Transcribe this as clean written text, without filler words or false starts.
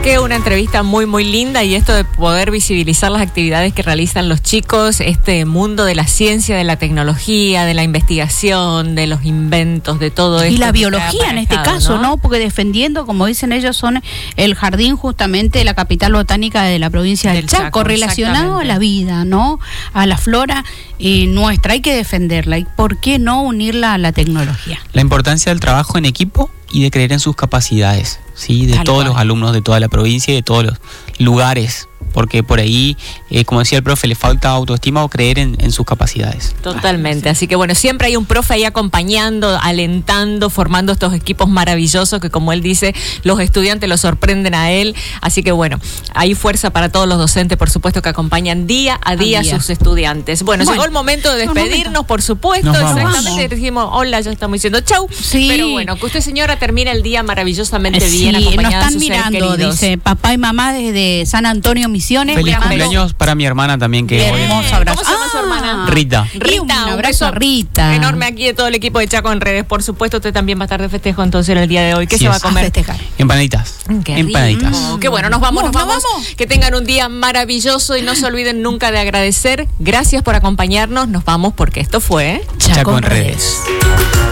que una entrevista muy muy linda, y esto de poder visibilizar las actividades que realizan los chicos, este mundo de la ciencia, de la tecnología, de la investigación, de los inventos, de todo esto. Y la biología en este caso, ¿no? Porque defendiendo, como dicen ellos, son el jardín justamente de la capital botánica de la provincia del Chaco, relacionado a la vida, ¿no? A la flora nuestra, hay que defenderla. ¿Y por qué no unirla a la tecnología? La importancia del trabajo en equipo y de creer en sus capacidades, ¿sí? De todos los alumnos de toda la provincia y de todos los lugares, porque por ahí, como decía el profe, le falta autoestima o creer en sus capacidades. Totalmente, así que bueno, siempre hay un profe ahí acompañando, alentando, formando estos equipos maravillosos que, como él dice, los estudiantes lo sorprenden a él, así que bueno, hay fuerza para todos los docentes, por supuesto, que acompañan día a día a sus estudiantes. Bueno, llegó el momento de despedirnos, por supuesto, exactamente, dijimos hola, ya estamos diciendo chau, pero bueno, que usted, señora, termine el día maravillosamente bien, acompañada de sus seres queridos. Nos están mirando, dice papá y mamá desde San Antonio, Misiones. Feliz cumpleaños para mi hermana también, que hoy hermoso abrazo. ¿Cómo se llama su hermana? Rita. Rita, un abrazo a Rita. Enorme aquí de todo el equipo de Chaco en Redes. Por supuesto, usted también va a estar de festejo entonces en el día de hoy. ¿Qué se va a comer? Festejar. Empanaditas. Qué Empanaditas. Qué bueno, nos vamos. Que tengan un día maravilloso y no se olviden nunca de agradecer. Gracias por acompañarnos. Nos vamos porque esto fue Chaco en Redes.